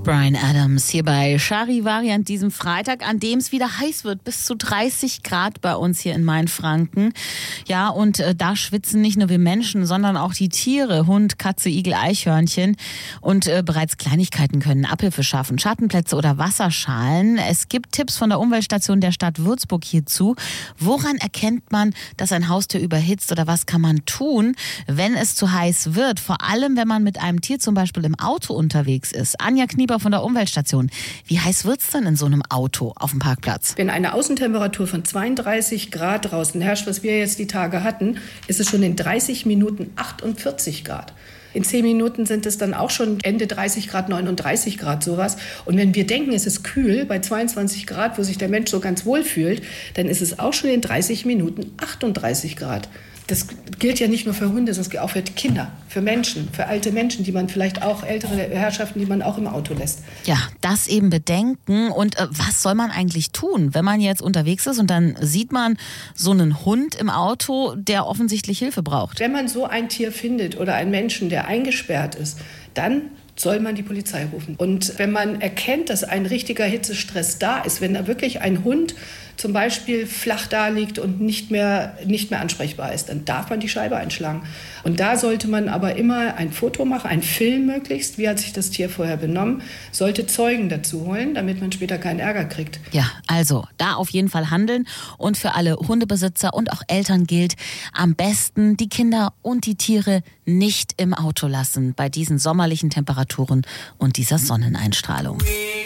Bryan Adams hier bei Charivari an diesem Freitag, an dem es wieder heiß wird, bis zu 30 Grad bei uns hier in Mainfranken. Ja, und da schwitzen nicht nur wir Menschen, sondern auch die Tiere, Hund, Katze, Igel, Eichhörnchen. Und bereits Kleinigkeiten können Abhilfe schaffen, Schattenplätze oder Wasserschalen. Es gibt Tipps von der Umweltstation der Stadt Würzburg hierzu. Woran erkennt man, dass ein Haustier überhitzt oder was kann man tun, wenn es zu heiß wird? Vor allem, wenn man mit einem Tier zum Beispiel im Auto unterwegs ist. Anja Knieper von der Umweltstation. Wie heiß wird's denn in so einem Auto auf dem Parkplatz? Wenn eine Außentemperatur von 32 Grad draußen herrscht, was wir jetzt die Tage hatten, ist es schon in 30 Minuten 48 Grad. In 10 Minuten sind es dann auch schon Ende 30 Grad, 39 Grad sowas. Und wenn wir denken, es ist kühl bei 22 Grad, wo sich der Mensch so ganz wohl fühlt, dann ist es auch schon in 30 Minuten 38 Grad. Das gilt ja nicht nur für Hunde, sondern auch für Kinder, für Menschen, für alte Menschen, die man vielleicht auch, ältere Herrschaften, die man auch im Auto lässt. Ja, das eben bedenken. Und was soll man eigentlich tun, wenn man jetzt unterwegs ist und dann sieht man so einen Hund im Auto, der offensichtlich Hilfe braucht? Wenn man so ein Tier findet oder einen Menschen, der eingesperrt ist, dann soll man die Polizei rufen. Und wenn man erkennt, dass ein richtiger Hitzestress da ist, wenn da wirklich ein Hund zum Beispiel flach da liegt und nicht mehr ansprechbar ist, dann darf man die Scheibe einschlagen. Und da sollte man aber immer ein Foto machen, einen Film möglichst, wie hat sich das Tier vorher benommen, sollte Zeugen dazu holen, damit man später keinen Ärger kriegt. Ja, also da auf jeden Fall handeln. Und für alle Hundebesitzer und auch Eltern gilt, am besten die Kinder und die Tiere nicht im Auto lassen bei diesen sommerlichen Temperaturen und dieser Sonneneinstrahlung.